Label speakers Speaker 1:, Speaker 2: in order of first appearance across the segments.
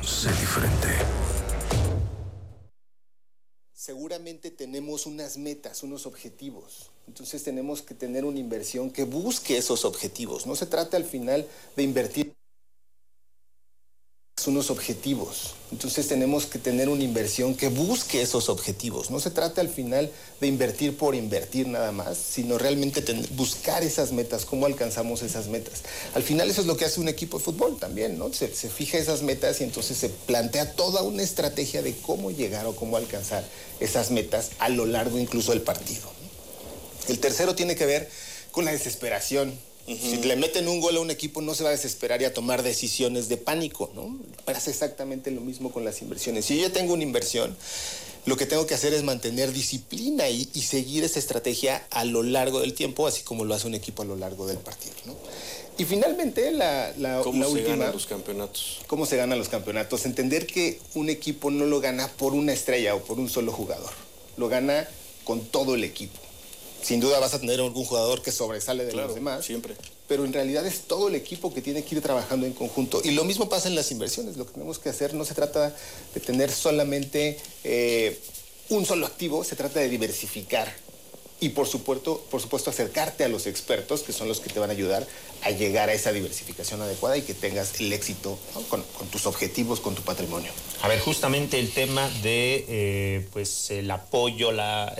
Speaker 1: Sé diferente.
Speaker 2: Seguramente tenemos unas metas, unos objetivos. Entonces tenemos que tener una inversión que busque esos objetivos. No se trata al final de invertir unos objetivos. Entonces tenemos que tener una inversión que busque esos objetivos. No se trata al final de invertir por invertir nada más, sino realmente buscar esas metas, cómo alcanzamos esas metas. Al final eso es lo que hace un equipo de fútbol también, ¿no? Se fija esas metas y entonces se plantea toda una estrategia de cómo llegar o cómo alcanzar esas metas a lo largo incluso del partido. El tercero tiene que ver con la desesperación. Si le meten un gol a un equipo, no se va a desesperar y a tomar decisiones de pánico, ¿no? Pasa exactamente lo mismo con las inversiones. Si yo ya tengo una inversión, lo que tengo que hacer es mantener disciplina y seguir esa estrategia a lo largo del tiempo, así como lo hace un equipo a lo largo del partido, ¿no? Y finalmente,
Speaker 3: ¿Cómo se ganan los campeonatos?
Speaker 2: ¿Cómo se ganan los campeonatos? Entender que un equipo no lo gana por una estrella o por un solo jugador. Lo gana con todo el equipo. Sin duda vas a tener algún jugador que sobresale de los demás.
Speaker 3: Siempre.
Speaker 2: Pero en realidad es todo el equipo que tiene que ir trabajando en conjunto. Y lo mismo pasa en las inversiones. Lo que tenemos que hacer no se trata de tener solamente un solo activo, se trata de diversificar. Y por supuesto acercarte a los expertos, que son los que te van a ayudar a llegar a esa diversificación adecuada y que tengas el éxito, ¿no? con tus objetivos, con tu patrimonio.
Speaker 4: A ver, justamente el tema de el apoyo, la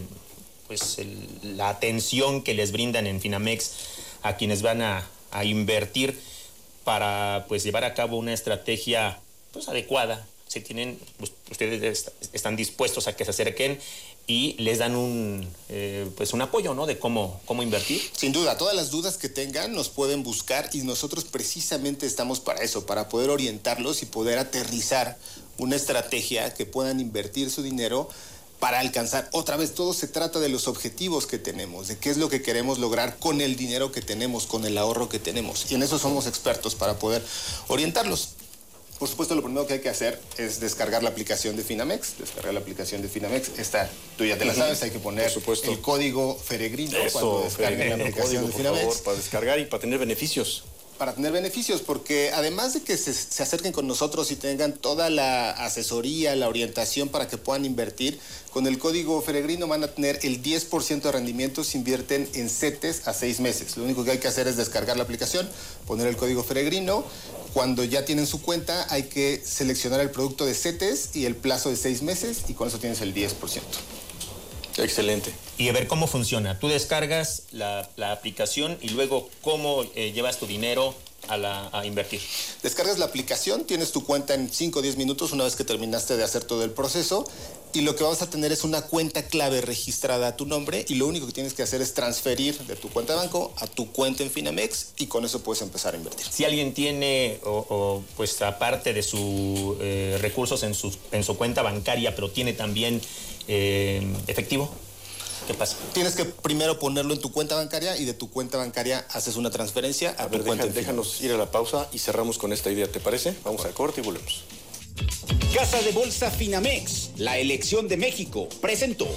Speaker 4: atención que les brindan en Finamex a quienes van a invertir para llevar a cabo una estrategia adecuada. Si tienen, ustedes están dispuestos a que se acerquen y les dan un apoyo, ¿no? De cómo invertir.
Speaker 2: Sin duda, todas las dudas que tengan nos pueden buscar y nosotros precisamente estamos para eso, para poder orientarlos y poder aterrizar una estrategia que puedan invertir su dinero para alcanzar. Otra vez, todo se trata de los objetivos que tenemos, de qué es lo que queremos lograr con el dinero que tenemos, con el ahorro que tenemos. Y en eso somos expertos para poder orientarlos. Por supuesto, lo primero que hay que hacer es descargar la aplicación de Finamex. Descargar la aplicación de Finamex. Tú ya te la sabes, hay que poner el código Feregrino cuando descarguen la aplicación de Finamex.
Speaker 3: Por favor, para descargar y para tener beneficios.
Speaker 2: Para tener beneficios, porque además de que se acerquen con nosotros y tengan toda la asesoría, la orientación para que puedan invertir, con el código Feregrino van a tener el 10% de rendimiento si invierten en CETES a 6 meses. Lo único que hay que hacer es descargar la aplicación, poner el código Feregrino. Cuando ya tienen su cuenta, hay que seleccionar el producto de CETES y el plazo de 6 meses, y con eso tienes el 10%.
Speaker 3: Excelente.
Speaker 4: Y a ver cómo funciona. Tú descargas la aplicación y luego cómo llevas tu dinero a invertir.
Speaker 2: Descargas la aplicación, tienes tu cuenta en 5 o 10 minutos una vez que terminaste de hacer todo el proceso, y lo que vas a tener es una cuenta clave registrada a tu nombre, y lo único que tienes que hacer es transferir de tu cuenta de banco a tu cuenta en Finamex, y con eso puedes empezar a invertir.
Speaker 4: Si alguien tiene aparte de sus recursos en su cuenta bancaria, pero tiene también efectivo, ¿qué pasa?
Speaker 2: Tienes que primero ponerlo en tu cuenta bancaria y de tu cuenta bancaria haces una transferencia a tu cuenta.
Speaker 3: Déjanos ir a la pausa y cerramos con esta idea, ¿te parece? Vamos al corte y volvemos.
Speaker 5: Casa de Bolsa Finamex, la elección de México, presentó.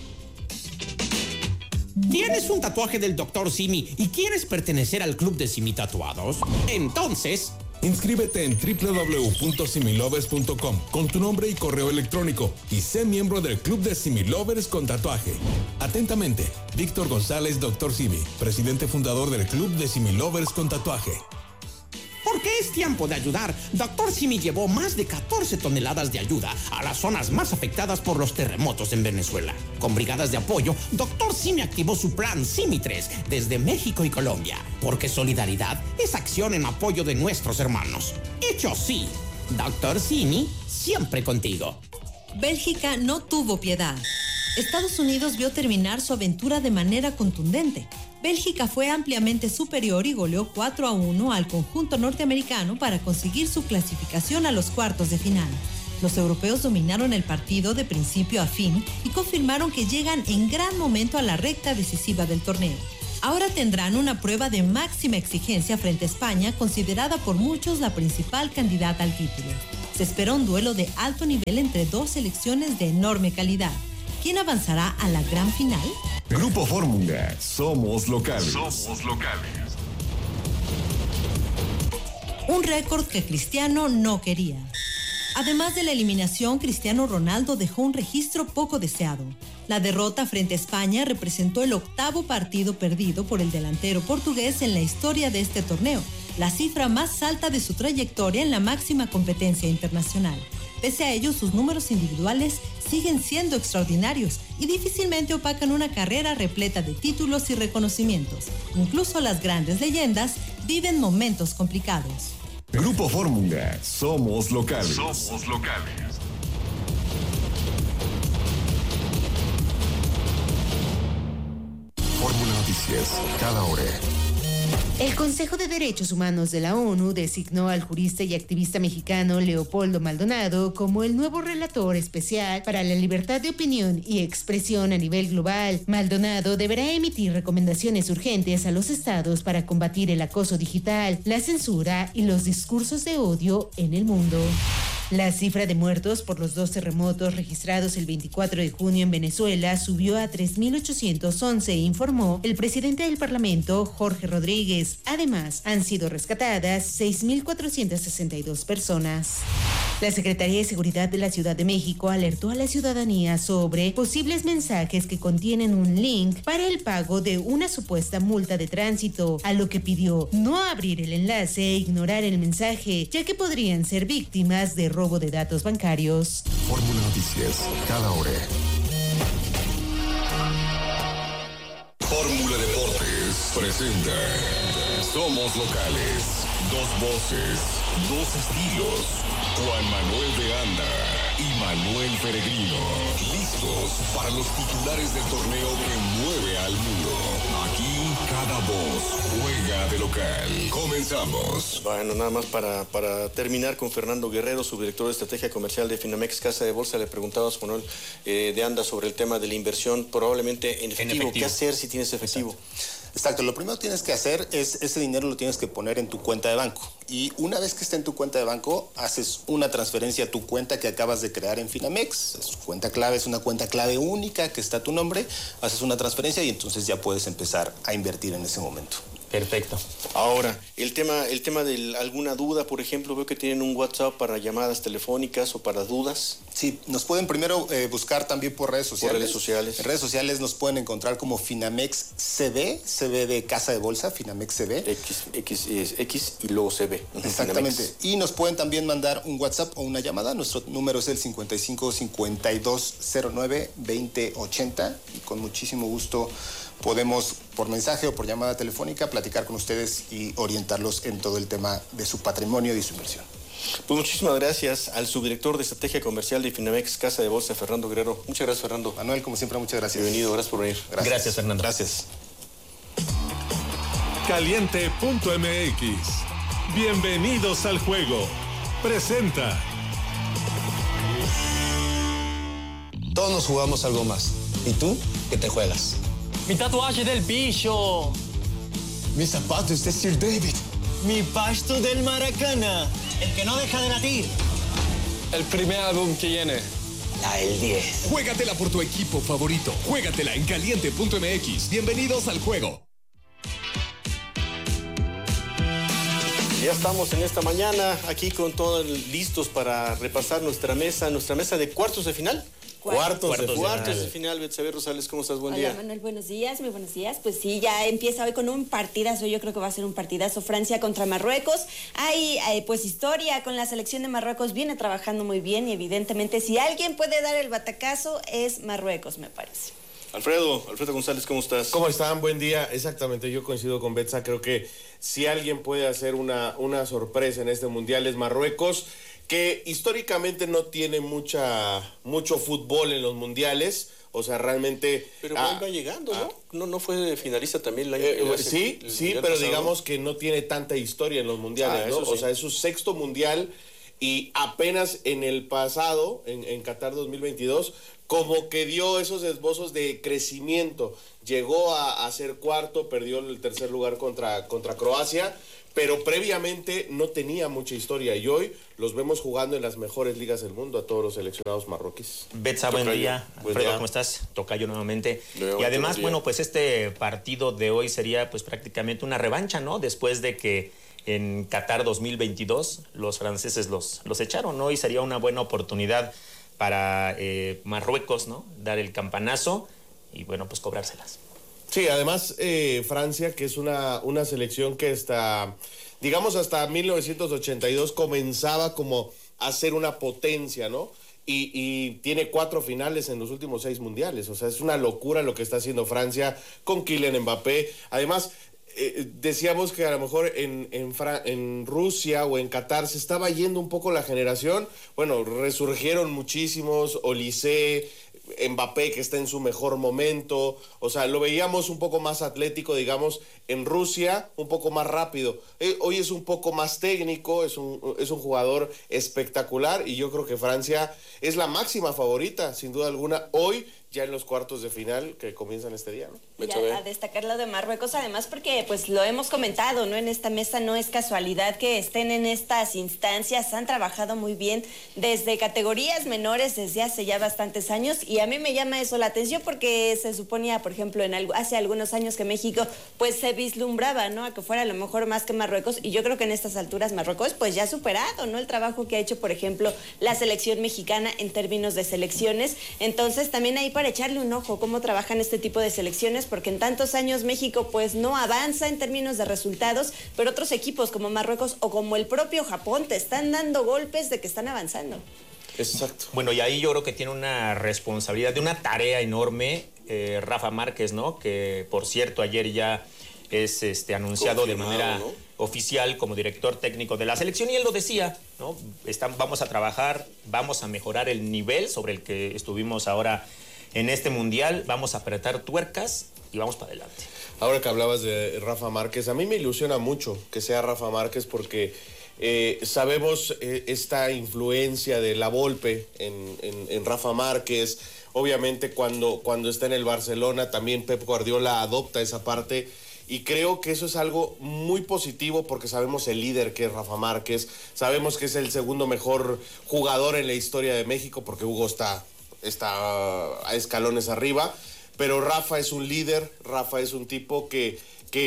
Speaker 6: ¿Tienes un tatuaje del Dr. Simi y quieres pertenecer al club de Simi Tatuados? Entonces,
Speaker 7: inscríbete en www.similovers.com con tu nombre y correo electrónico y sé miembro del club de Similovers con tatuaje. Atentamente, Víctor González, Dr. Simi, presidente fundador del club de Similovers con tatuaje.
Speaker 6: Porque es tiempo de ayudar. Dr. Simi llevó más de 14 toneladas de ayuda a las zonas más afectadas por los terremotos en Venezuela. Con brigadas de apoyo, Dr. Simi activó su plan Simi 3 desde México y Colombia. Porque solidaridad es acción en apoyo de nuestros hermanos. Hecho sí, Dr. Simi siempre contigo.
Speaker 8: Bélgica no tuvo piedad. Estados Unidos vio terminar su aventura de manera contundente. Bélgica fue ampliamente superior y goleó 4-1 al conjunto norteamericano para conseguir su clasificación a los cuartos de final. Los europeos dominaron el partido de principio a fin y confirmaron que llegan en gran momento a la recta decisiva del torneo. Ahora tendrán una prueba de máxima exigencia frente a España, considerada por muchos la principal candidata al título. Se espera un duelo de alto nivel entre dos selecciones de enorme calidad. ¿Quién avanzará a la gran final?
Speaker 1: Grupo Fórmula, somos locales. Somos locales.
Speaker 8: Un récord que Cristiano no quería. Además de la eliminación, Cristiano Ronaldo dejó un registro poco deseado. La derrota frente a España representó el 8º partido perdido por el delantero portugués en la historia de este torneo, la cifra más alta de su trayectoria en la máxima competencia internacional. Pese a ello, sus números individuales siguen siendo extraordinarios y difícilmente opacan una carrera repleta de títulos y reconocimientos. Incluso las grandes leyendas viven momentos complicados.
Speaker 1: Grupo Fórmula, somos locales. Somos locales. Fórmula Noticias, cada hora.
Speaker 9: El Consejo de Derechos Humanos de la ONU designó al jurista y activista mexicano Leopoldo Maldonado como el nuevo relator especial para la libertad de opinión y expresión a nivel global. Maldonado deberá emitir recomendaciones urgentes a los estados para combatir el acoso digital, la censura y los discursos de odio en el mundo. La cifra de muertos por los 2 terremotos registrados el 24 de junio en Venezuela subió a 3.811, informó el presidente del Parlamento, Jorge Rodríguez. Además, han sido rescatadas 6.462 personas. La Secretaría de Seguridad de la Ciudad de México alertó a la ciudadanía sobre posibles mensajes que contienen un link para el pago de una supuesta multa de tránsito, a lo que pidió no abrir el enlace e ignorar el mensaje, ya que podrían ser víctimas de robo de datos bancarios.
Speaker 1: Fórmula Noticias, cada hora. Fórmula Deportes presenta. Somos locales. 2 voces, 2 estilos. Juan Manuel de Anda y Manuel Peregrino. Listos para los titulares del torneo que mueve al mundo. Aquí cada voz juega de local. Comenzamos.
Speaker 3: Bueno, nada más para terminar con Fernando Guerrero, subdirector de estrategia comercial de Finamex Casa de Bolsa. Le preguntabas, Manuel de Anda, sobre el tema de la inversión, probablemente en efectivo. ¿Qué hacer si tienes efectivo?
Speaker 2: Exacto, lo primero que tienes que hacer es ese dinero lo tienes que poner en tu cuenta de banco. Y una vez que esté en tu cuenta de banco, haces una transferencia a tu cuenta que acabas de crear en Finamex. Su cuenta clave es una cuenta clave única que está a tu nombre. Haces una transferencia y entonces ya puedes empezar a invertir en ese momento.
Speaker 4: Perfecto.
Speaker 3: Ahora, el tema de alguna duda, por ejemplo, veo que tienen un WhatsApp para llamadas telefónicas o para dudas.
Speaker 2: Sí, nos pueden primero buscar también por redes sociales.
Speaker 3: Por redes sociales.
Speaker 2: En redes sociales nos pueden encontrar como Finamex CB, CB de Casa de Bolsa, Finamex CB.
Speaker 3: X y luego CB.
Speaker 2: Exactamente.
Speaker 3: Finamex.
Speaker 2: Y nos pueden también mandar un WhatsApp o una llamada. Nuestro número es el 55 52 09 20 80 y con muchísimo gusto podemos, por mensaje o por llamada telefónica, platicar con ustedes y orientarlos en todo el tema de su patrimonio y su inversión.
Speaker 3: Pues muchísimas gracias al subdirector de estrategia comercial de Finamex Casa de Bolsa, Fernando Guerrero. Muchas gracias, Fernando.
Speaker 2: Manuel, como siempre, muchas gracias.
Speaker 3: Bienvenido, gracias por venir.
Speaker 4: Gracias, Fernando.
Speaker 2: Gracias.
Speaker 10: Caliente.mx. Bienvenidos al juego. Presenta.
Speaker 11: Todos nos jugamos algo más. ¿Y tú? ¿Qué te juegas?
Speaker 12: Mi tatuaje del pillo.
Speaker 11: Mis zapatos de Sir David.
Speaker 12: Mi pasto del Maracana. El que no deja de latir.
Speaker 11: El primer álbum que viene.
Speaker 12: La El 10.
Speaker 7: Juégatela por tu equipo favorito. Juégatela en Caliente.mx. Bienvenidos al juego.
Speaker 3: Ya estamos en esta mañana aquí con todos listos para repasar nuestra mesa de cuartos de final. Cuartos de final. Betsabe Rosales, ¿cómo estás? Buen día.
Speaker 13: Hola, Manuel, buenos días, muy buenos días. Pues sí, ya empieza hoy con un partidazo, yo creo que va a ser un partidazo. Francia contra Marruecos. Hay pues historia con la selección de Marruecos, viene trabajando muy bien y evidentemente si alguien puede dar el batacazo es Marruecos, me parece.
Speaker 3: Alfredo González, ¿cómo estás?
Speaker 14: ¿Cómo están? Buen día. Exactamente, yo coincido con Betsa. Creo que si alguien puede hacer una sorpresa en este mundial es Marruecos, que históricamente no tiene mucho fútbol en los mundiales. O sea, realmente...
Speaker 3: Pero va llegando, ¿no? ¿No fue finalista también el año
Speaker 14: Sí, pero pasado, digamos que no tiene tanta historia en los mundiales, ¿no? Sí. O sea, es su 6º mundial y apenas en el pasado, en Qatar 2022... como que dio esos esbozos de crecimiento. Llegó a ser cuarto, perdió el tercer lugar contra Croacia, pero previamente no tenía mucha historia y hoy los vemos jugando en las mejores ligas del mundo a todos los seleccionados marroquíes.
Speaker 4: Betsa, buen día. Alfredo, ¿cómo estás? Tocayo nuevamente. Y además, bueno, pues este partido de hoy sería pues prácticamente una revancha, ¿no? Después de que en Qatar 2022, los franceses los echaron, ¿no? Y sería una buena oportunidad para Marruecos, ¿no? Dar el campanazo y, bueno, pues cobrárselas.
Speaker 14: Sí, además Francia, que es una selección que hasta 1982 comenzaba como a ser una potencia, ¿no? Y tiene 4 finales en los últimos 6 mundiales. O sea, es una locura lo que está haciendo Francia con Kylian Mbappé. Además, decíamos que a lo mejor en Rusia o en Qatar se estaba yendo un poco la generación. Bueno, resurgieron muchísimos, Olise, Mbappé, que está en su mejor momento. O sea, lo veíamos un poco más atlético, digamos, en Rusia, un poco más rápido. Hoy es un poco más técnico, es un jugador espectacular, y yo creo que Francia es la máxima favorita, sin duda alguna, hoy ya en los cuartos de final que comienzan este día, ¿no?
Speaker 13: Ya, a destacar lo de Marruecos, además porque pues lo hemos comentado, ¿no? En esta mesa no es casualidad que estén en estas instancias, han trabajado muy bien desde categorías menores desde hace ya bastantes años, y a mí me llama eso la atención porque se suponía, por ejemplo, hace algunos años que México pues se vislumbraba, ¿no? A que fuera a lo mejor más que Marruecos, y yo creo que en estas alturas Marruecos pues ya ha superado, ¿no? El trabajo que ha hecho, por ejemplo, la selección mexicana en términos de selecciones. Entonces también ahí para echarle un ojo cómo trabajan este tipo de selecciones, porque en tantos años México pues no avanza en términos de resultados, pero otros equipos como Marruecos o como el propio Japón te están dando golpes de que están avanzando.
Speaker 14: Exacto.
Speaker 4: Bueno, y ahí yo creo que tiene una responsabilidad, de una tarea enorme, Rafa Márquez, ¿no? Que, por cierto, ayer ya es anunciado de manera oficial como director técnico de la selección, y él lo decía, ¿no? Vamos a trabajar, vamos a mejorar el nivel sobre el que estuvimos ahora en este mundial, vamos a apretar tuercas y vamos para adelante.
Speaker 14: Ahora que hablabas de Rafa Márquez, a mí me ilusiona mucho que sea Rafa Márquez, porque sabemos esta influencia de la Volpe en Rafa Márquez. Obviamente cuando está en el Barcelona también Pep Guardiola adopta esa parte, y creo que eso es algo muy positivo, porque sabemos el líder que es Rafa Márquez, sabemos que es el segundo mejor jugador en la historia de México, porque Hugo está a escalones arriba, pero Rafa es un líder, Rafa es un tipo que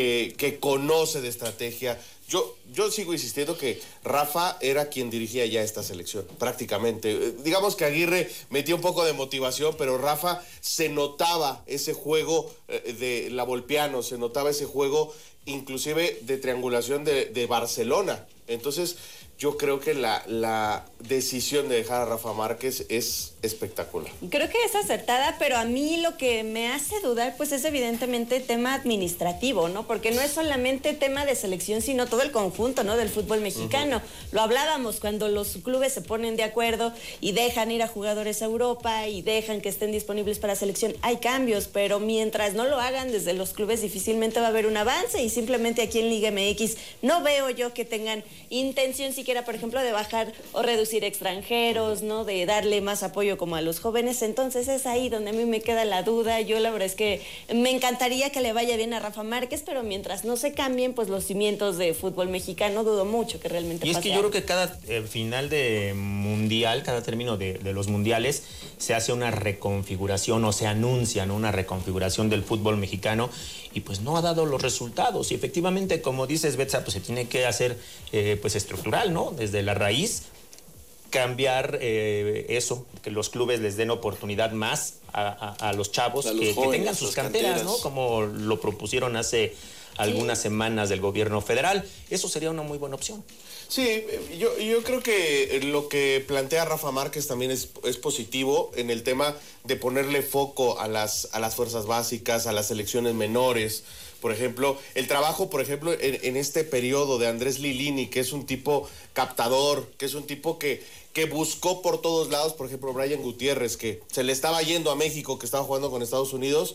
Speaker 14: conoce de estrategia. Yo sigo insistiendo que Rafa era quien dirigía ya esta selección, prácticamente. Digamos que Aguirre metía un poco de motivación, pero Rafa se notaba ese juego de la Volpiano, se notaba ese juego inclusive de triangulación de Barcelona. Entonces, yo creo que la decisión de dejar a Rafa Márquez es espectacular.
Speaker 13: Creo que es acertada, pero a mí lo que me hace dudar pues es evidentemente tema administrativo, ¿no? Porque no es solamente tema de selección, sino todo el conjunto, ¿no? Del fútbol mexicano. Lo hablábamos cuando los clubes se ponen de acuerdo y dejan ir a jugadores a Europa y dejan que estén disponibles para selección. Hay cambios, pero mientras no lo hagan desde los clubes difícilmente va a haber un avance, y simplemente aquí en Liga MX no veo yo que tengan intención siquiera, por ejemplo, de bajar o reducir extranjeros, ¿no? De darle más apoyo como a los jóvenes. Entonces es ahí donde a mí me queda la duda. Yo la verdad es que me encantaría que le vaya bien a Rafa Márquez, pero mientras no se cambien pues los cimientos de fútbol mexicano, dudo mucho que realmente pase.
Speaker 4: Y es que yo creo que cada final de mundial, cada término de los mundiales, se hace una reconfiguración, o se anuncia, ¿no? Una reconfiguración del fútbol mexicano, y pues no ha dado los resultados. Y efectivamente, como dices, Betsa, pues se tiene que hacer pues estructural, ¿no? Desde la raíz, cambiar eso, que los clubes les den oportunidad más a los chavos, que tengan sus canteras, ¿no? Como lo propusieron hace algunas semanas del gobierno federal. Eso sería una muy buena opción.
Speaker 14: Sí, yo creo que lo que plantea Rafa Márquez también es positivo en el tema de ponerle foco a las fuerzas básicas, a las selecciones menores. Por ejemplo, el trabajo, por ejemplo, en este periodo de Andrés Lilini, que es un tipo captador, que es un tipo que buscó por todos lados, por ejemplo, Brian Gutiérrez, que se le estaba yendo a México, que estaba jugando con Estados Unidos,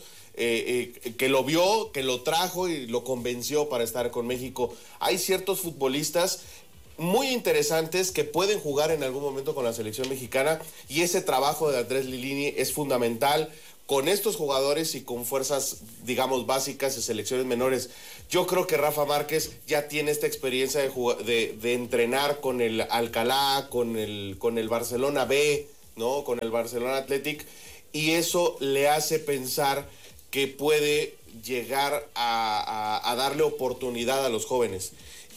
Speaker 14: que lo vio, que lo trajo y lo convenció para estar con México. Hay ciertos futbolistas muy interesantes que pueden jugar en algún momento con la selección mexicana, y ese trabajo de Andrés Lilini es fundamental con estos jugadores y con fuerzas, digamos, básicas de selecciones menores. Yo creo que Rafa Márquez ya tiene esta experiencia de entrenar con el Alcalá, con el Barcelona B, ¿no? Con el Barcelona Athletic, y eso le hace pensar que puede llegar a darle oportunidad a los jóvenes.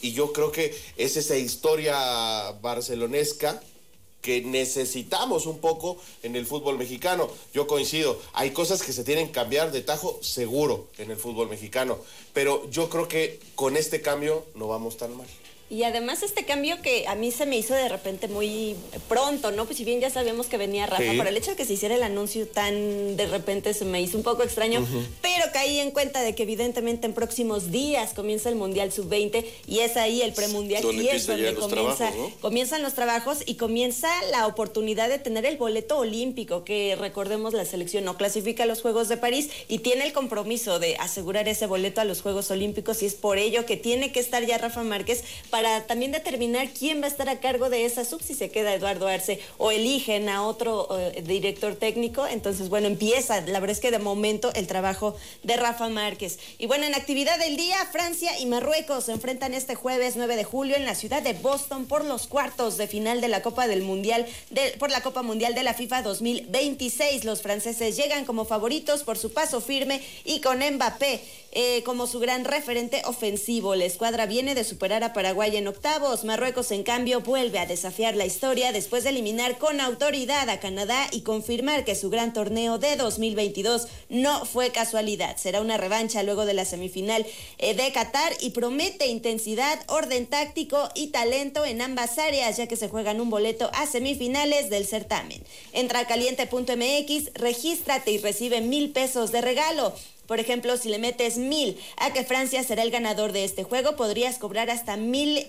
Speaker 14: y yo creo que es esa historia barcelonesca que necesitamos un poco en el fútbol mexicano. Yo coincido, hay cosas que se tienen que cambiar de tajo seguro en el fútbol mexicano, pero yo creo que con este cambio no vamos tan mal.
Speaker 13: Y además este cambio que a mí se me hizo de repente muy pronto, ¿no? Pues si bien ya sabíamos que venía Rafa, pero el hecho de que se hiciera el anuncio tan de repente se me hizo un poco extraño, pero caí en cuenta de que evidentemente en próximos días comienza el Mundial Sub-20 y es ahí el premundial y es donde comienzan los trabajos y comienza la oportunidad de tener el boleto olímpico, que recordemos la selección no clasifica a los Juegos de París y tiene el compromiso de asegurar ese boleto a los Juegos Olímpicos y es por ello que tiene que estar ya Rafa Márquez para también determinar quién va a estar a cargo de esa sub, si se queda Eduardo Arce o eligen a otro director técnico. Entonces, bueno, empieza, la verdad es que de momento, el trabajo de Rafa Márquez. Y bueno, en actividad del día, Francia y Marruecos se enfrentan este jueves 9 de julio en la ciudad de Boston por los cuartos de final de la Copa del Mundial, por la Copa Mundial de la FIFA 2026. Los franceses llegan como favoritos por su paso firme y con Mbappé como su gran referente ofensivo. La escuadra viene de superar a Paraguay en octavos. Marruecos, en cambio, vuelve a desafiar la historia después de eliminar con autoridad a Canadá y confirmar que su gran torneo de 2022 no fue casualidad. Será una revancha luego de la semifinal de Qatar y promete intensidad, orden táctico y talento en ambas áreas, ya que se juegan un boleto a semifinales del certamen. Entra a caliente.mx, regístrate y recibe 1,000 pesos de regalo. Por ejemplo, si le metes 1,000 a que Francia será el ganador de este juego, podrías cobrar hasta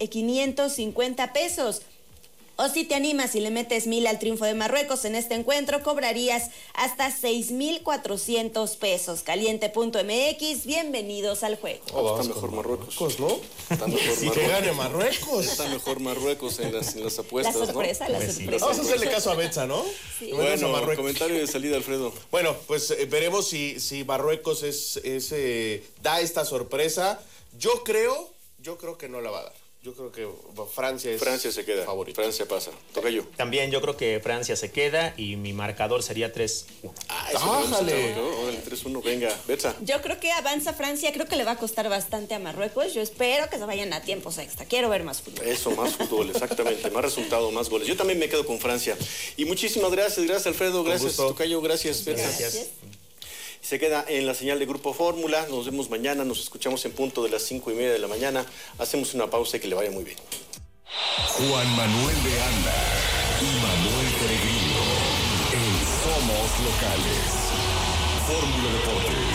Speaker 13: 1,550 pesos. O si te animas y le metes 1,000 al triunfo de Marruecos en este encuentro, cobrarías hasta 6,400 pesos. Caliente.mx, bienvenidos al juego.
Speaker 3: Está mejor Marruecos, ¿no?
Speaker 14: Sí, que gane Marruecos.
Speaker 3: Está mejor Marruecos en las apuestas,
Speaker 13: la sorpresa,
Speaker 3: ¿no?
Speaker 13: La sorpresa.
Speaker 14: Vamos a hacerle caso a Betsa, ¿no?
Speaker 13: Sí.
Speaker 3: Bueno, comentario de salida, Alfredo.
Speaker 14: Bueno, pues veremos si Marruecos da esta sorpresa. Yo creo que no la va a dar. Yo creo que Francia
Speaker 3: se queda.
Speaker 14: Favorito.
Speaker 3: Francia pasa. Toca yo.
Speaker 4: También yo creo que Francia se queda y mi marcador sería 3-1.
Speaker 14: ¡Ájale!
Speaker 3: 3-1, venga, Betsa.
Speaker 13: Yo creo que avanza Francia, creo que le va a costar bastante a Marruecos. Yo espero que se vayan a tiempos extra. Quiero ver más fútbol.
Speaker 3: Eso, más fútbol, exactamente. Más resultado, más goles. Yo también me quedo con Francia. Y muchísimas gracias Alfredo, gracias Tocayo, gracias Betsa.
Speaker 13: Gracias.
Speaker 3: Se queda en la señal de Grupo Fórmula. Nos vemos mañana, nos escuchamos en punto de las 5:30 de la mañana. Hacemos una pausa y que le vaya muy bien.
Speaker 1: Juan Manuel de Anda y Manuel Peregrino en Somos Locales. Fórmula Deportes.